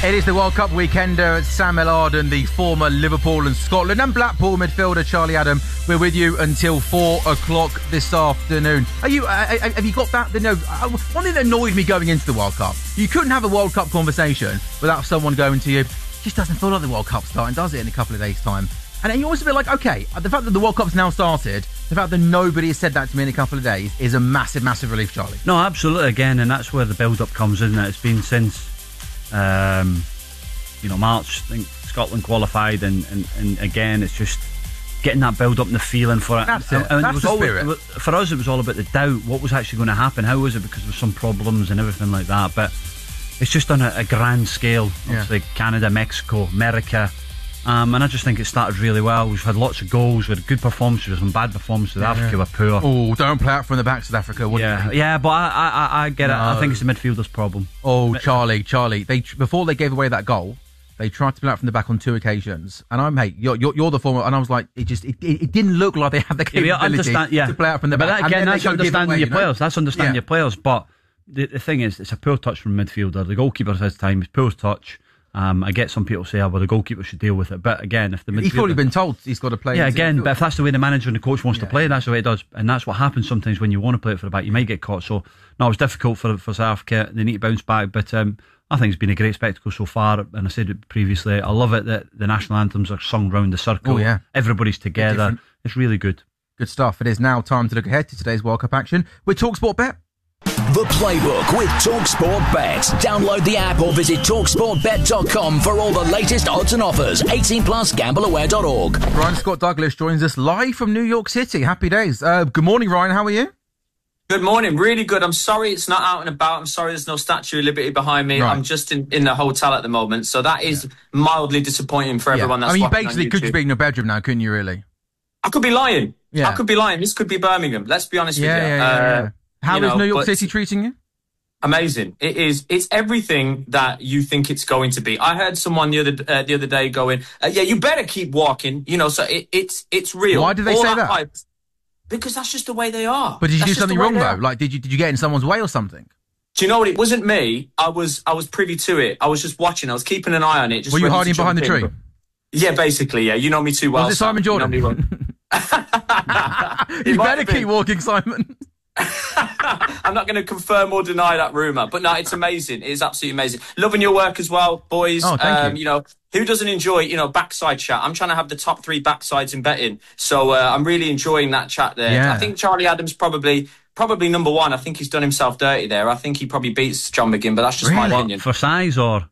It is the World Cup weekender. Sam Millarden, the former Liverpool and Scotland and Blackpool midfielder Charlie Adam. We're with you until 4 o'clock this afternoon. Have you got that? One thing that annoyed me going into the World Cup, you couldn't have a World Cup conversation without someone going to you, it just doesn't feel like the World Cup's starting, does it, in a couple of days' time? And then you always feel like, okay, the fact that the World Cup's now started, the fact that nobody has said that to me in a couple of days is a massive, massive relief, Charlie. No, absolutely, again, and that's where the build-up comes, isn't it? It's been since, March, I think Scotland qualified, and again, it's just getting that build-up and the feeling for it. That's it. That's the spirit. For us, it was all about the doubt. What was actually going to happen? How was it? Because there were some problems and everything like that. But it's just on a grand scale. Obviously, Canada, Mexico, America. And I just think it started really well. We've had lots of goals. We had good performances, some bad performances. South Africa were poor. Oh, don't play out from the back, South Africa. Yeah, but I get it. I think it's the midfielders' problem. Oh, Charlie. Before they gave away that goal, they tried to play out from the back on 2 occasions. And you're the former, and I was like, it didn't look like they had the capability to play out from the back. But again, that's understanding your players. That's understanding your players. But the thing is, it's a poor touch from a midfielder. The goalkeeper has time. It's poor touch. I get some people say, the goalkeeper should deal with it. But again, if the midfielder... He's probably been told he's got to play. Yeah, again, but if that's the way the manager and the coach wants to play, that's the way it does. And that's what happens sometimes when you want to play it for the back. You might get caught. So, no, it was difficult for South Africa. They need to bounce back. But I think it's been a great spectacle so far. And I said it previously, I love it that the national anthems are sung round the circle. Oh, yeah. Everybody's together. It's really good. Good stuff. It is now time to look ahead to today's World Cup action with TalkSport Bet. The Playbook with TalkSport Bet. Download the app or visit TalkSportBet.com for all the latest odds and offers. 18 plus gambleaware.org. Ryan Scott Douglas joins us live from New York City. Happy days. Good morning, Ryan. How are you? Good morning. Really good. I'm sorry it's not out and about. I'm sorry there's no Statue of Liberty behind me. Right. I'm just in the hotel at the moment. So that is mildly disappointing for everyone that's watching on YouTube. You basically could just be in your bedroom now, couldn't you, really? I could be lying. Yeah. I could be lying. This could be Birmingham. Let's be honest with you. Yeah. How is New York City treating you? Amazing. It is. It's everything that you think it's going to be. I heard someone the other day going, you better keep walking. So it's real. Why did they say that? Hype, because that's just the way they are. But did you do something wrong though? Like, did you get in someone's way or something? Do you know what? It wasn't me. I was privy to it. I was just watching. I was keeping an eye on it. Were you hiding behind the tree? Yeah, basically. Yeah, you know me too well. Was it Simon Jordan? You better keep walking, Simon. I'm not going to confirm or deny that rumour, but no, it's amazing. It is absolutely amazing. Loving your work as well, boys. Oh, thank you. Who doesn't enjoy, backside chat? I'm trying to have the top 3 backsides in betting, so I'm really enjoying that chat there. Yeah. I think Charlie Adams probably number 1. I think he's done himself dirty there. I think he probably beats John McGinn, but that's just my opinion. For size or?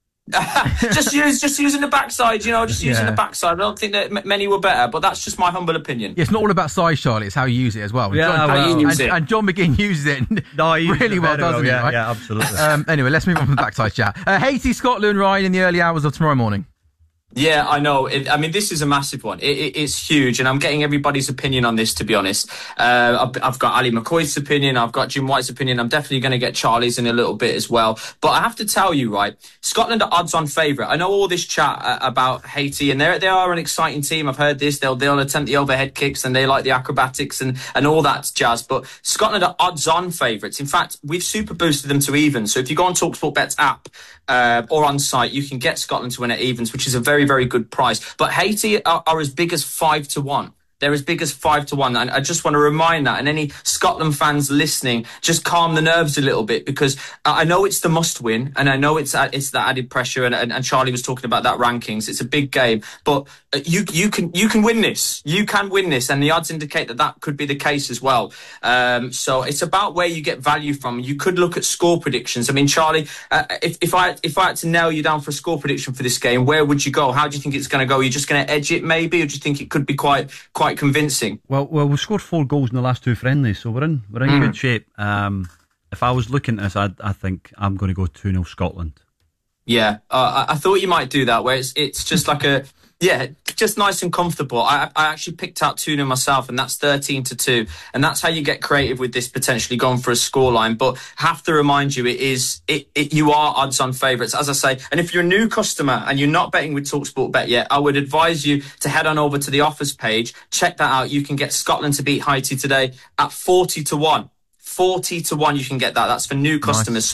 just using the backside, using the backside. I don't think that many were better, but that's just my humble opinion. Yeah, it's not all about size, Charlie. It's how you use it as well. Yeah, and John McGinn uses it really well, doesn't he? Right? Yeah, absolutely. Anyway, let's move on from the backside chat. Haiti, Scotland, Ryan, in the early hours of tomorrow morning. Yeah, I know. This is a massive one. It's huge, and I'm getting everybody's opinion on this, to be honest. I've got Ali McCoy's opinion. I've got Jim White's opinion. I'm definitely going to get Charlie's in a little bit as well. But I have to tell you, right, Scotland are odds-on favourite. I know all this chat about Haiti, and they are an exciting team. I've heard this. They'll attempt the overhead kicks, and they like the acrobatics and all that jazz. But Scotland are odds-on favourites. In fact, we've super boosted them to even. So if you go on TalkSport Bet's app or on site, you can get Scotland to win at evens, which is a very, very good price. But Haiti are as big as 5-1. They're as big as 5-1. And I just want to remind that. And any Scotland fans listening, just calm the nerves a little bit, because I know it's the must win. And I know it's that added pressure. And Charlie was talking about that rankings. It's a big game. But you can win this. You can win this. And the odds indicate that could be the case as well. So it's about where you get value from. You could look at score predictions. I mean, Charlie, if I had to nail you down for a score prediction for this game, where would you go? How do you think it's going to go? Are you just going to edge it maybe? Or do you think it could be quite convincing? Well, we've scored 4 goals in the last 2 friendlies, so we're in good shape. If I was looking at this, I think I'm going to go 2-0 Scotland. Yeah, I thought you might do that, where it's just like just nice and comfortable. I actually picked out 2-0 myself, and that's 13-2, and that's how you get creative with this, potentially going for a scoreline. But have to remind you, you are odds-on favourites, as I say. And if you're a new customer and you're not betting with TalkSport Bet yet, I would advise you to head on over to the offers page, check that out. You can get Scotland to beat Haiti today at 40-1. 40-1 you can get that. That's for new customers. Nice. So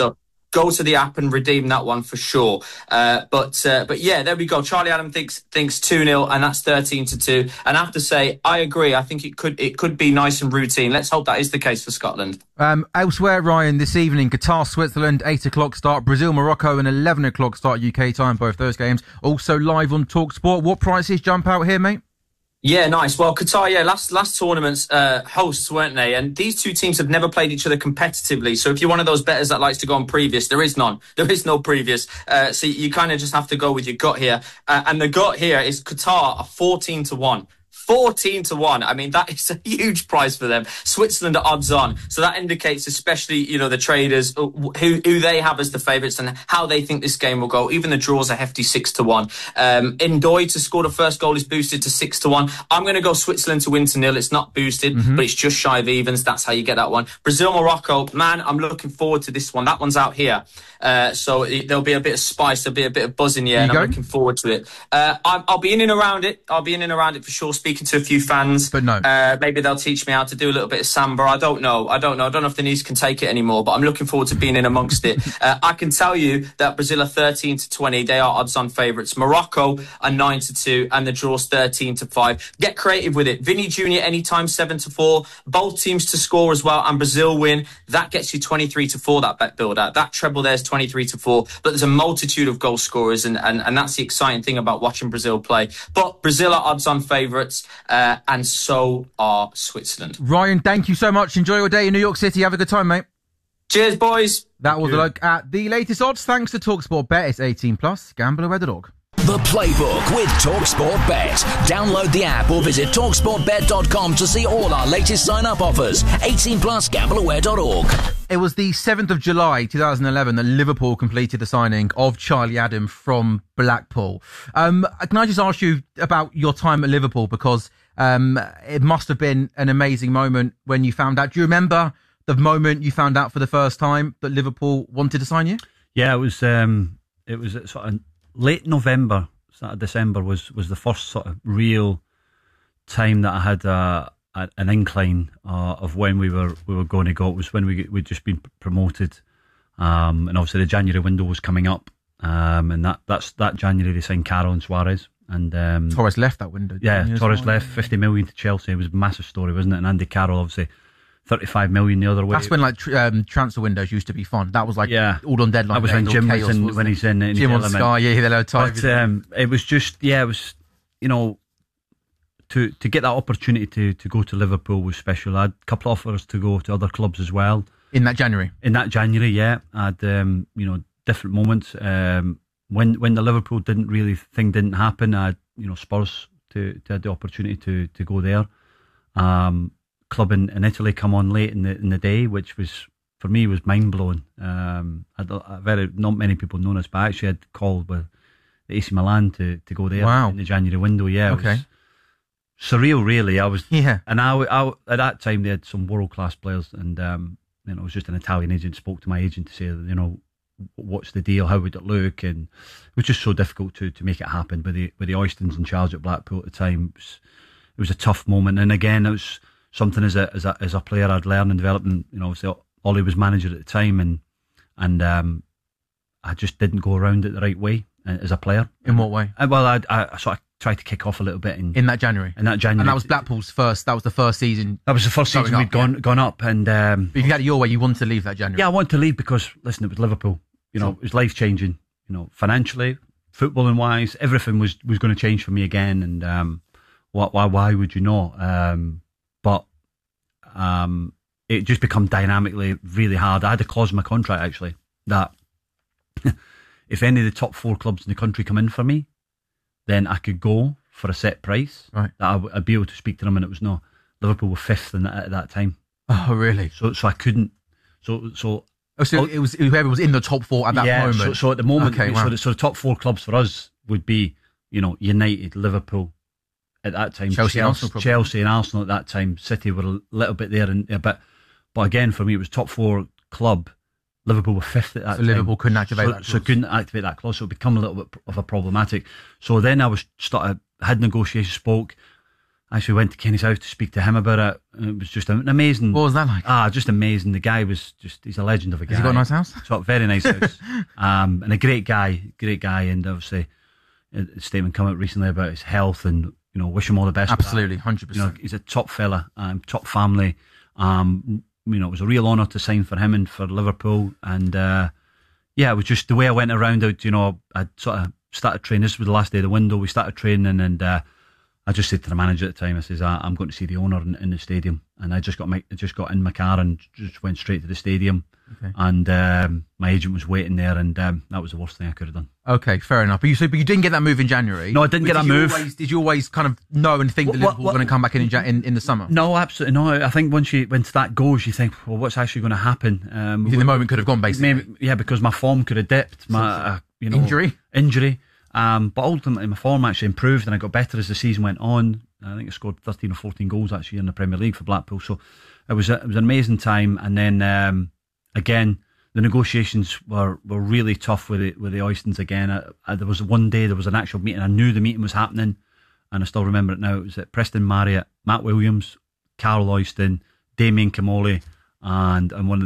go to the app and redeem that one for sure. But yeah, there we go. Charlie Adam thinks 2-0, and that's 13-2. And I have to say, I agree. I think it could be nice and routine. Let's hope that is the case for Scotland. Elsewhere, Ryan, this evening, Qatar, Switzerland, 8 o'clock start. Brazil, Morocco, and 11 o'clock start UK time. Both those games also live on TalkSport. What prices jump out here, mate? Yeah, nice. Well, Qatar, last tournament's hosts, weren't they? And these two teams have never played each other competitively. So if you're one of those bettors that likes to go on previous, there is none. There is no previous. So you kind of just have to go with your gut here. And the gut here is Qatar are 14-1. 14-1. I mean, that is a huge price for them. Switzerland are odds on. So that indicates, especially, the traders, who they have as the favourites and how they think this game will go. Even the draw's a hefty 6-1. Ndoye to score the first goal is boosted to 6-1. I'm going to go Switzerland to win 0. It's not boosted, but it's just shy of evens. That's how you get that one. Brazil, Morocco, man, I'm looking forward to this one. That one's out here. So there'll be a bit of spice, there'll be a bit of buzz in the air, and I'm looking forward to it. I'll be in and around it. I'll be in and around it for sure, speaking to a few fans. But no. Maybe they'll teach me how to do a little bit of samba. I don't know. I don't know if the knees can take it anymore, but I'm looking forward to being in amongst it. I can tell you that Brazil are 13-20. They are odds-on favourites. Morocco are 9-2, and the draw's 13-5. Get creative with it. Vinny Jr. anytime 7-4. Both teams to score as well, and Brazil win. That gets you 23-4. That bet builder. That treble there's 23-4. But there's a multitude of goal scorers, and that's the exciting thing about watching Brazil play. But Brazil are odds-on favourites. And so are Switzerland. Ryan, thank you so much. Enjoy your day in New York City. Have a good time, mate. Cheers, boys. That was a look at the latest odds. Thanks to TalkSport Bet. It's 18+. GambleAware.org. The Playbook with TalkSport Bet. Download the app or visit TalkSportBet.com to see all our latest sign-up offers. 18+, GambleAware.org. It was the 7th of July 2011 that Liverpool completed the signing of Charlie Adam from Blackpool. Can I just ask you about your time at Liverpool? Because it must have been an amazing moment when you found out. Do you remember the moment you found out for the first time that Liverpool wanted to sign you? Yeah, it was sort of late November, start of December was the first sort of real time that I had an incline of when we were going to go. It was when we'd just been promoted, and obviously the January window was coming up, and that January they signed Carroll and Suarez, and Torres left that window. Yeah, Torres left 50 million to Chelsea. It was a massive story, wasn't it? And Andy Carroll obviously 35 million the other way. That's when transfer windows used to be fun. That was all on deadline. That was when Jim was in, when he's in Jim on Sky. Yeah, they'll time. But it was just it was to get that opportunity to go to Liverpool was special. I had a couple of offers to go to other clubs as well. In that January, yeah, I had different moments. When the Liverpool thing didn't happen, I had Spurs to had the opportunity to go there. Club in Italy come on late in the day, which was for me was mind blowing. Not many people know this, but I actually had called with the AC Milan to go there in the January window. Yeah, it was surreal, really. And I at that time they had some world class players, and it was just an Italian agent spoke to my agent to say, what's the deal, how would it look, and it was just so difficult to make it happen. With the Oystons in charge at Blackpool at the time, it was a tough moment, and again it was something as a player I'd learned and developed, and obviously Ollie was manager at the time, and I just didn't go around it the right way as a player. In what way? Well, I sort of tried to kick off a little bit in that January. And that was Blackpool's first. That was the first season. That was the first season we'd gone up, and but if you had it your way, you wanted to leave that January. Yeah, I wanted to leave because listen, it was Liverpool. It was life changing. Financially, footballing wise, everything was going to change for me again. And why would you know? But it just become dynamically really hard. I had a clause in my contract actually that if any of the top 4 clubs in the country come in for me, then I could go for a set price. Right. That I'd be able to speak to them, and it was no. Liverpool were 5th at that time. Oh, really? So I couldn't. So it was whoever was in the top 4 at that moment. So at the moment, so the top 4 clubs for us would be United, Liverpool. At that time, Chelsea and Arsenal at that time. City were a little bit there, but again for me it was top 4 club. Liverpool were 5th at that time. Liverpool couldn't activate that clause. So couldn't activate that clause, so it become a little bit of a problematic. So then I had negotiations, spoke. I actually went to Kenny's house to speak to him about it. It was just an amazing. What was that like? Just amazing. The guy was he's a legend of a guy. Has he got a nice house? So, very nice house. And a great guy. And obviously, a statement come out recently about his health and, wish him all the best. Absolutely, 100%. He's a top fella, top family. It was a real honour to sign for him and for Liverpool. And, it was just the way I went around it, I sort of started training. This was the last day of the window. We started training and, I just said to the manager at the time, I says, I'm going to see the owner in the stadium. And I just got in my car and just went straight to the stadium. Okay. And my agent was waiting there, and that was the worst thing I could have done. Okay, fair enough. But you didn't get that move in January? No, I didn't get that move. Did you always kind of know and think that Liverpool were going to come back in the summer? No, absolutely no. I think once that goes, you think, well, what's actually going to happen? You think the moment could have gone, basically? Maybe, because my form could have dipped. Injury. But ultimately, my form actually improved and I got better as the season went on. I think I scored 13 or 14 goals actually in the Premier League for Blackpool. So it was an amazing time. And then again, the negotiations were really tough with the Oystons again. There was one day there was an actual meeting. I knew the meeting was happening, and I still remember it now. It was at Preston Marriott, Matt Williams, Carol Oyston, Damien Kamoli, and one of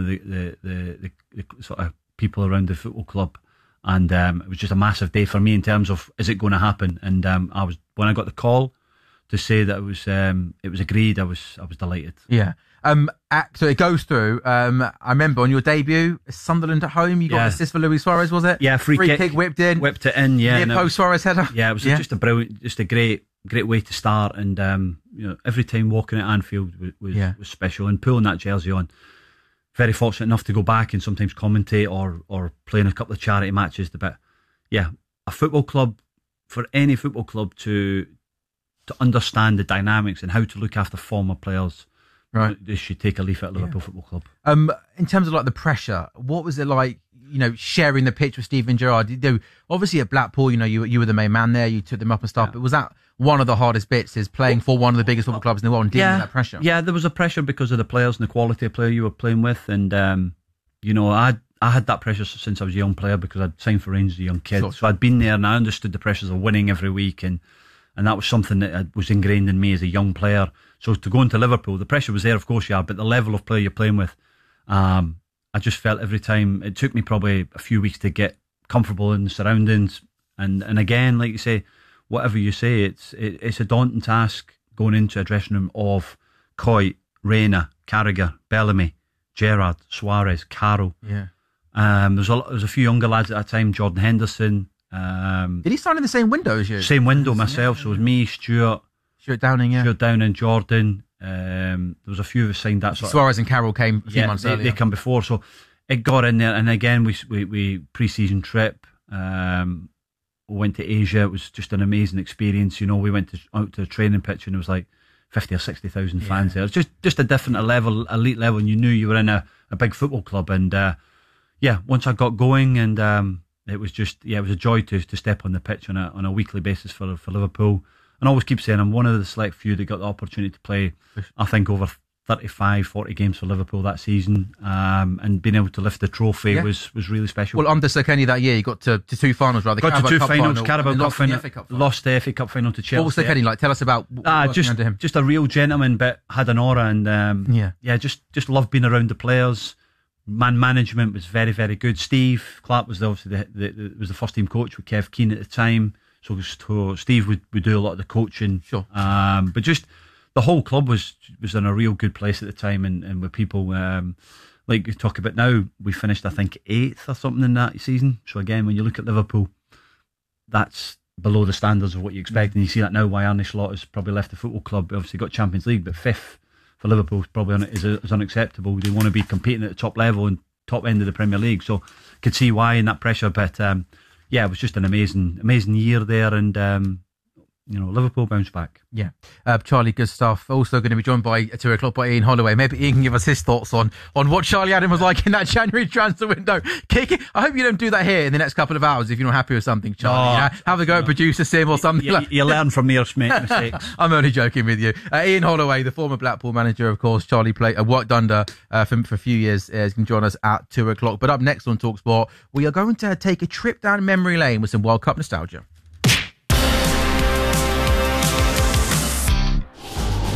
the sort of people around the football club. And it was just a massive day for me in terms of, is it going to happen? And when I got the call to say that it was agreed, I was delighted. Yeah. So it goes through. I remember on your debut, Sunderland at home, you got an assist for Luis Suarez, was it? Yeah, free kick whipped it in. Yeah, near post Suarez header. Yeah, it was just a brilliant, just a great way to start. And every time walking at Anfield was special, and pulling that jersey on. Very fortunate enough to go back and sometimes commentate or play in a couple of charity matches. But a football club, for any football club to understand the dynamics and how to look after former players, right? They should take a leaf at Liverpool Football Club. In terms of like the pressure, what was it like? Sharing the pitch with Steven Gerrard. Obviously at Blackpool, you were the main man there. You took them up and stuff. Yeah. But was that one of the hardest bits? Is playing for one of the biggest football clubs in the world and dealing with that pressure? Yeah, there was a pressure because of the players and the quality of player you were playing with, and I had that pressure since I was a young player because I'd signed for Rangers as a young kid. Sure. So I'd been there and I understood the pressures of winning every week, and that was something that was ingrained in me as a young player. So to go into Liverpool, the pressure was there, of course, but the level of player you're playing with, I just felt every time, it took me probably a few weeks to get comfortable in the surroundings. And again, like you say, whatever you say, it's a daunting task going into a dressing room of Coy, Reina, Carragher, Bellamy, Gerrard, Suarez, Carroll. Yeah. There was a few younger lads at that time, Jordan Henderson. Did he sign in the same window as you? Same window myself. So it was me, Stuart Downing, Jordan. There was a few of us signed that sort Suarez and Carroll came a few months earlier. They come before, so it got in there. And again, we pre-season trip, went to Asia. It was just an amazing experience. We went out to a training pitch and it was like 50 or 60,000 fans there. It's just a different elite level, and you knew you were in a big football club. And once I got going, and it was it was a joy to step on the pitch on a weekly basis for Liverpool. And I always keep saying I'm one of the select few that got the opportunity to play, I think, over 35, 40 games for Liverpool that season. And being able to lift the trophy was really special. Well, under Sir Kenny that year, you got to two finals, rather. Got to two finals, Carabao Cup final, lost the FA Cup final to Chelsea. What was Sir Kenny like? Tell us about working under him. Just a real gentleman, but had an aura, and just loved being around the players. Man management was very, very good. Steve Clark was obviously was the first team coach with Kev Keane at the time. So Steve would do a lot of the coaching. Sure. But just the whole club was in a real good place at the time, and with people like you talk about now, we finished I think 8th or something in that season. So again, when you look at Liverpool, that's below the standards of what you expect, and you see that now why Arne Slot has probably left the football club. Obviously got Champions League, but 5th for Liverpool probably is unacceptable. They want to be competing at the top level and top end of the Premier League, so could see why in that pressure. But it was just an amazing year there, and Liverpool bounced back. Yeah, Charlie, good stuff. Also going to be joined by 2 o'clock by Ian Holloway. Maybe Ian can give us his thoughts on what Charlie Adam was like in that January transfer window. I hope you don't do that here in the next couple of hours if you're not happy with something, Charlie. Have a go at producer Sim or something. You learn from your mistakes. I'm only joking with you. Ian Holloway, the former Blackpool manager, of course. Charlie worked under for a few years. He can join us at 2 o'clock. But up next on TalkSport, we are going to take a trip down memory lane with some World Cup nostalgia.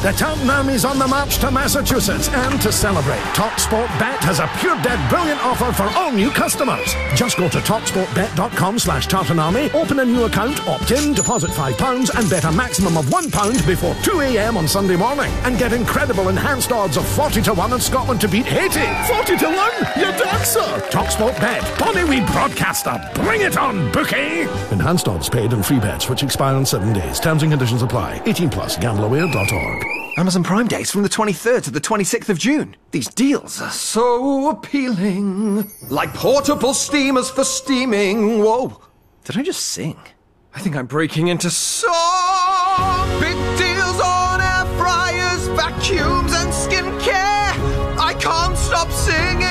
The Tottenham on the march to Massachusetts, and to celebrate, TalkSport Bet has a pure dead brilliant offer for all new customers. Just go to talksportbet.com/Tottenham, open a new account, opt in, deposit £5 and bet a maximum of £1 before 2 a.m. on Sunday morning and get incredible enhanced odds of 40-1 on Scotland to beat Haiti. 40-1? You're dead, sir. TalkSport Bet. Bonnie we broadcaster. Bring it on, bookie. Enhanced odds paid and free bets which expire in 7 days. Terms and conditions apply. 18+. Gambleaware.org. Amazon Prime Day is from the 23rd to the 26th of June. These deals are so appealing. Like portable steamers for steaming. Whoa. Did I just sing? I think I'm breaking into song. Big deals on air fryers, vacuums and skincare. I can't stop singing.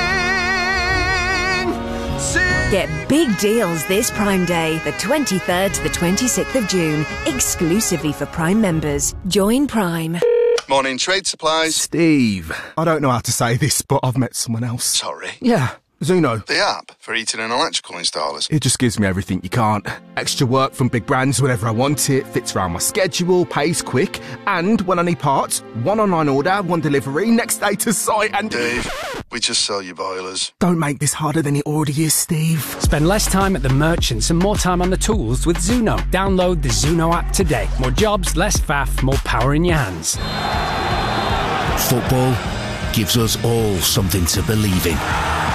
Get big deals this Prime Day, the 23rd to the 26th of June, exclusively for Prime members. Join Prime. Morning, Trade Supplies. Steve, I don't know how to say this, but I've met someone else. Sorry. Yeah, Zuno. The app for heating and electrical installers. It just gives me everything you can't. Extra work from big brands whenever I want it, fits around my schedule, pays quick, and when I need parts, one online order, one delivery, next day to site, and... Dave, we just sell you boilers. Don't make this harder than it already is, Steve. Spend less time at the merchants and more time on the tools with Zuno. Download the Zuno app today. More jobs, less faff, more power in your hands. Football gives us all something to believe in.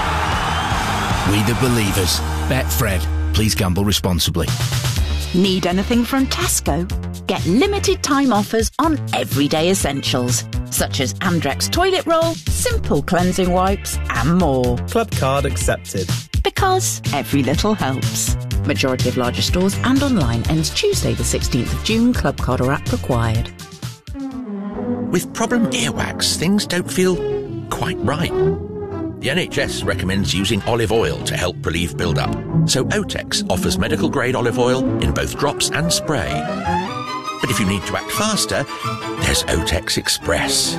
We the believers. Betfred. Please gamble responsibly. Need anything from Tesco? Get limited time offers on everyday essentials, such as Andrex toilet roll, Simple cleansing wipes, and more. Club card accepted. Because every little helps. Majority of larger stores and online ends Tuesday the 16th of June. Club card or app required. With problem earwax, things don't feel quite right. The NHS recommends using olive oil to help relieve build-up, so Otex offers medical-grade olive oil in both drops and spray. But if you need to act faster, there's Otex Express.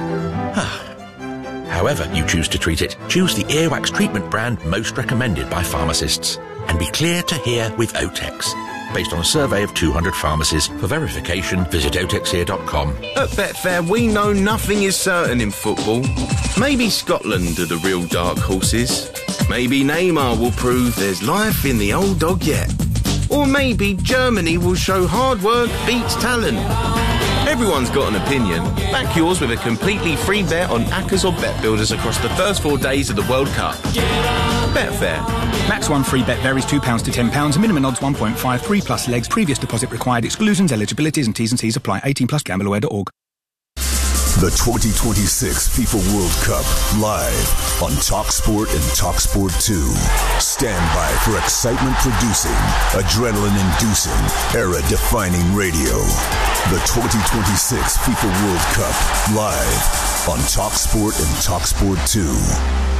However you choose to treat it, choose the earwax treatment brand most recommended by pharmacists. And be clear to hear with Otex. Based on a survey of 200 pharmacies. For verification, visit otexhere.com. At Betfair, we know nothing is certain in football. Maybe Scotland are the real dark horses. Maybe Neymar will prove there's life in the old dog yet. Or maybe Germany will show hard work beats talent. Everyone's got an opinion. Back yours with a completely free bet on Accas or Bet Builders across the first 4 days of the World Cup. Betfair. Max 1 free bet varies £2 to £10. Minimum odds 1.5. 3+ legs. Previous deposit required. Exclusions, eligibilities and T's and C's apply. 18+. Gambleaware.org. The 2026 FIFA World Cup live on TalkSport and TalkSport 2. Stand by for excitement-producing, adrenaline-inducing, era-defining radio. The 2026 FIFA World Cup live on TalkSport and TalkSport 2.